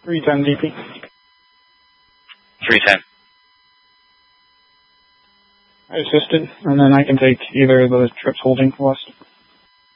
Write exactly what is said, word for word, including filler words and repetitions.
three ten D P. three ten. I assisted, and then I can take either of those trips holding for us.